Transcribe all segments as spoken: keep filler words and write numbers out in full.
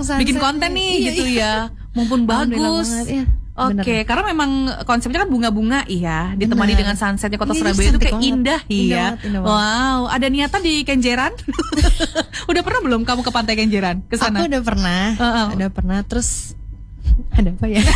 sunset bikin konten nih iya, gitu iya. ya. Mumpun bagus. Iya, Oke, okay, karena memang konsepnya kan bunga-bunga iya, ditemani bener. dengan sunsetnya Kota Ini Surabaya itu kayak banget. indah iya. Indah banget, indah wow, ada niatan di Kenjeran? Udah pernah belum kamu ke Pantai Kenjeran? Ke sana? Aku udah pernah. Uh-uh. Udah pernah terus ada apa ya?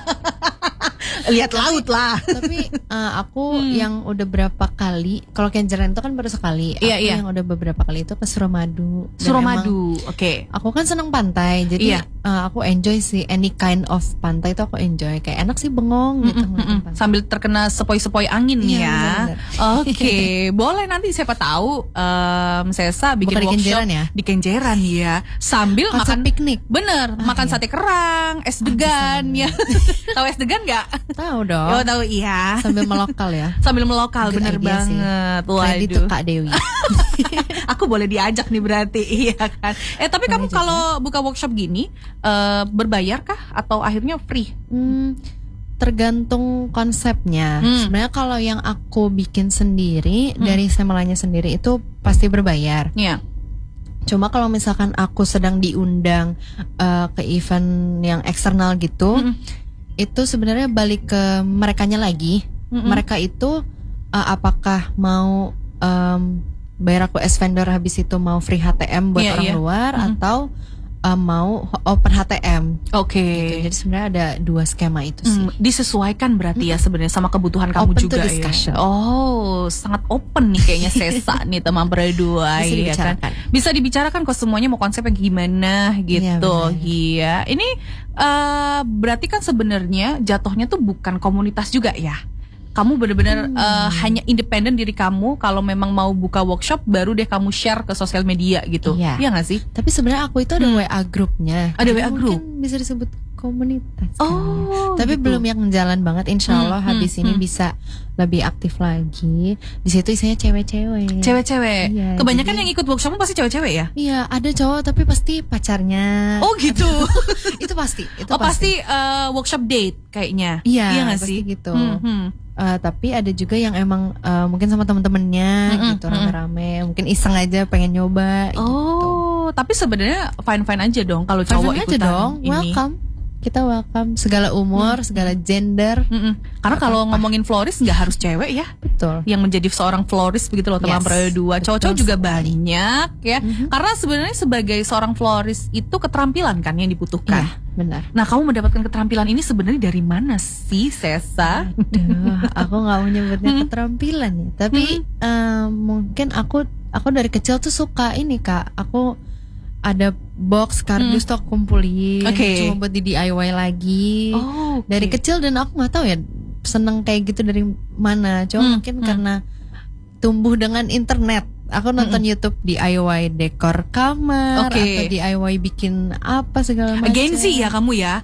Lihat laut lah. Tapi uh, aku hmm. yang udah berapa kali, kalau Kenjeran itu kan baru sekali. Iya, aku iya. yang udah beberapa kali itu ke Suramadu. Dan Suramadu, oke. Okay. Aku kan seneng pantai, jadi iya. uh, aku enjoy sih any kind of pantai itu aku enjoy. Kayak enak sih bengong gitu. Mm, mm, mm. Sambil terkena sepoi-sepoi angin iya, ya. Oke, okay. Boleh nanti siapa tahu um, Sesa bikin Bukan workshop di Kenjeran ya? Di Kenjeran ya. Sambil Konsep makan piknik. Bener, ah, makan iya. sate kerang, es degan ya. Tahu es degan nggak? Tahu dong. Oh, tahu iya. Sambil melokal ya. Sambil melokal, Good bener banget. Kredit tuh Kak Dewi. Aku boleh diajak nih berarti, iya kan? Eh tapi boleh kamu juga. kalau buka workshop gini uh, berbayar kah atau akhirnya free? Hmm, tergantung konsepnya. Hmm. Sebenarnya kalau yang aku bikin sendiri Hmm. dari semelanya sendiri itu pasti berbayar. Iya. Cuma kalau misalkan aku sedang diundang uh, ke event yang eksternal gitu, Mm-mm. itu sebenarnya balik ke merekanya lagi. Mm-mm. Mereka itu uh, apakah mau um, bayar aku as vendor habis itu mau free H T M buat Iya, orang iya. luar Mm-mm. atau uh, mau open H T M. Oke. Gitu. Jadi sebenarnya ada dua skema itu sih. Hmm, disesuaikan berarti ya sebenarnya sama kebutuhan kamu Open to juga discussion. ya. Oh, sangat open nih kayaknya Sesa nih teman berdua Bisa ya dibicarakan. kan. Bisa dibicarakan kok semuanya mau konsepnya gimana gitu. Iya. Ini uh, berarti kan sebenarnya jatuhnya tuh bukan komunitas juga ya. Kamu benar-benar Hmm. uh, hanya independen diri kamu. Kalau memang mau buka workshop baru deh kamu share ke sosial media gitu. Iya. Iya nggak sih? Tapi sebenarnya aku itu ada Hmm. W A grupnya. Ada Jadi W A group? Mungkin bisa disebut komunitas. Oh, Tapi gitu. belum yang jalan banget. Insya Allah Hmm, habis hmm, ini hmm. bisa lebih aktif lagi. Di situ isinya cewek-cewek. Cewek-cewek. Iya, Kebanyakan jadi- yang ikut workshop pasti cewek-cewek ya? Iya, ada cowok tapi pasti pacarnya. Oh gitu. Itu pasti. Itu Oh pasti uh, workshop date kayaknya. Iya, iya gak pasti sih? gitu. Hmm, hmm. Uh, tapi ada juga yang emang uh, mungkin sama temen-temennya Mm-mm, gitu rame-rame. Mungkin iseng aja pengen nyoba. gitu. Oh, tapi sebenarnya fine-fine aja dong kalau cowok Fine-fine aja ikutan dong. ini. Welcome. Kita welcome segala umur, segala gender. Mm-mm. Karena kalau Apa-apa. ngomongin florist nggak harus cewek ya. Betul. Yang menjadi seorang florist begitu loh teman Yes, berdua. betul Cowok-cowok juga sekali. banyak ya. Mhm. Karena sebenarnya sebagai seorang florist itu keterampilan kan yang dibutuhkan. Iya, benar. Nah, kamu mendapatkan keterampilan ini sebenarnya dari mana sih, Sesa? Aduh, aku nggak mau nyebutnya Hmm. keterampilan ya. Tapi em, mungkin aku aku dari kecil tuh suka ini Kak. Aku ada box kardus tuh aku kumpulin. Oke. Cuma buat di D I Y lagi. Oh, oke. Dari kecil dan aku nggak tahu ya seneng kayak gitu dari mana. Cuma Hmm, mungkin hmm. karena tumbuh dengan internet. Aku nonton YouTube D I Y dekor kamar Oke. atau D I Y bikin apa segala macam. Gen Z ya kamu ya.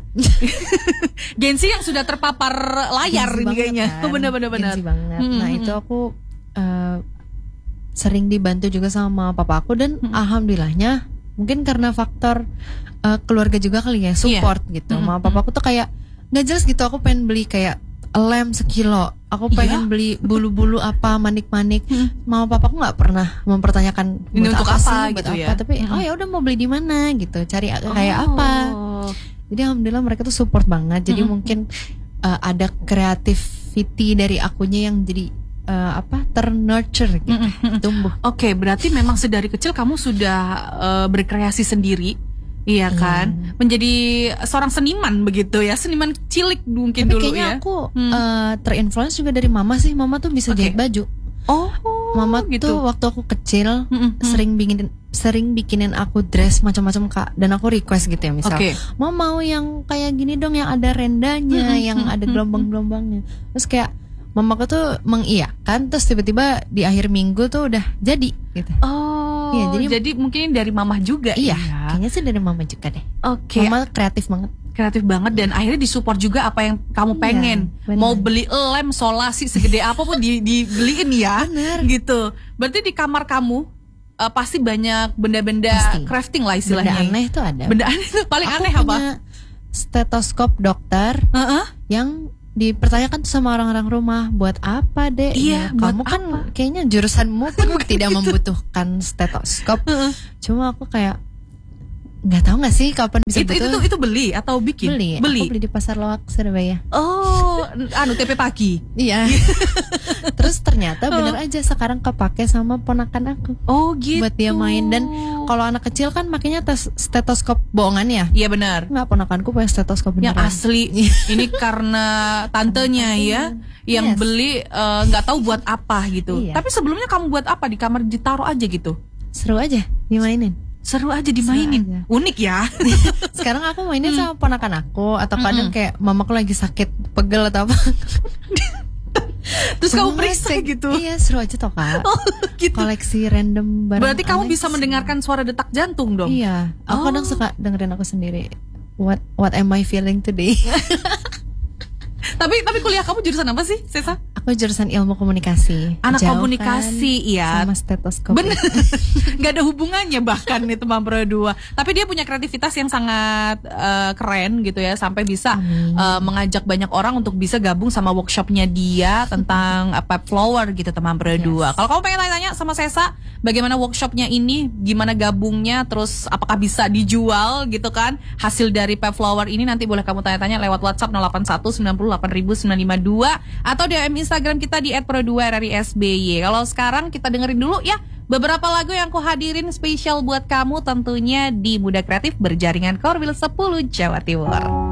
Gen Z yang sudah terpapar layar Gen Z ini banget kayaknya. kan. Bener-bener bener. Gen Z banget. Hmm, Nah hmm, itu hmm. aku uh, sering dibantu juga sama papa aku dan Hmm. alhamdulillahnya mungkin karena faktor uh, keluarga juga kali ya support gitu. Hmm, Mama hmm. papa aku tuh kayak nggak jelas gitu. Aku pengen beli kayak lem sekilo. Aku Iya? pengen beli bulu-bulu apa manik-manik. Hmm. Mama papa aku nggak pernah mempertanyakan Ini buat untuk apa, apa sih, buat gitu apa. ya? Tapi Hmm. oh ya udah mau beli di mana gitu. Cari kayak Oh. apa. Jadi alhamdulillah mereka tuh support banget. Jadi Mm-mm. mungkin uh, ada creativity dari akunya yang jadi uh, apa ternurture gitu, Mm-mm. tumbuh. Oke, berarti memang sedari kecil kamu sudah uh, berkreasi sendiri. Iya kan, menjadi seorang seniman begitu ya, seniman cilik mungkin Tapi dulu kayaknya ya. aku Hmm. uh, terinfluence juga dari mama sih. Mama tuh bisa Oke. jahit baju. Oh, Mama gitu. tuh waktu aku kecil Mm-mm. sering bikinin sering bikinin aku dress macam-macam Kak, dan aku request gitu ya misal. Oke. Mau mau yang kayak gini dong yang ada rendanya, Mm-mm. yang ada gelombang-gelombangnya. Terus kayak mamaku tuh mengiyakan, terus tiba-tiba di akhir minggu tuh udah jadi gitu. Oh, Iya, jadi, jadi- mungkin dari mamah juga Iya, ya. kayaknya sih dari mama juga deh. Oke, Mama kreatif banget. kreatif banget dan akhirnya disupport juga apa yang kamu Iya, pengen. benar. Mau beli lem solasi segede apapun di dibeliin ya. Benar. Gitu. Berarti di kamar kamu uh, pasti banyak benda-benda Pasti. crafting lah istilahnya. Benda aneh tuh ada. Benda aneh itu paling Aku aneh apa? punya stetoskop dokter Heeh. yang dipertanyakan tuh sama orang-orang rumah, buat apa deh? Iya, buat kamu kan apa? kayaknya jurusanmu kan tidak membutuhkan stetoskop. Cuma aku kayak Nggak tahu nggak sih kapan bisa Itu itu betul? tuh itu beli atau bikin? Beli. Beli. Aku beli di Pasar Loak Surabaya. Oh, anu T P pagi. Iya. Terus ternyata bener aja sekarang kepake sama ponakan aku. Oh gitu. Buat dia main. Dan kalau anak kecil kan makanya tes stetoskop bohongan ya. Iya benar. Nggak, ponakanku punya stetoskop Yang beneran. asli. Ini karena tantenya ya yang Yes. beli eh, nggak tahu buat apa gitu. Iya. Tapi sebelumnya kamu buat apa di kamar, ditaruh aja gitu? Seru aja dimainin. Seru aja dimainin. Seru aja. Unik ya. Sekarang aku mainin sama ponakan aku. Atau kadang kayak mamaku lagi sakit pegel atau apa. Terus kamu Sama periksa ngecek. gitu. Iya seru aja toh kak. Oh, gitu. Koleksi random barang. Berarti kamu aneh bisa sih. mendengarkan suara detak jantung dong. Iya. Aku Oh. kadang suka dengerin aku sendiri. What What am I feeling today? Tapi tapi kuliah kamu jurusan apa sih, Sesa? Aku jurusan ilmu komunikasi. Anak Jauh komunikasi, kan, iya. Sama stetoskop. Bener. Gak ada hubungannya bahkan nih teman berdua. Tapi dia punya kreativitas yang sangat eh, keren gitu ya, sampai bisa Amin. eh, mengajak banyak orang untuk bisa gabung sama workshopnya dia tentang apa flower gitu teman berdua. Yes. Kalau kamu pengen tanya-tanya sama Sesa, bagaimana workshopnya ini, gimana gabungnya, terus apakah bisa dijual gitu kan? Hasil dari Pep Flower ini nanti boleh kamu tanya-tanya lewat WhatsApp nol delapan satu sembilan nol delapan sembilan lima dua atau D M Instagram kita di et pro dua R R I S B Y. Kalau sekarang kita dengerin dulu ya beberapa lagu yang aku hadirin spesial buat kamu tentunya di Muda Kreatif Berjaringan Korwil sepuluh Jawa Timur.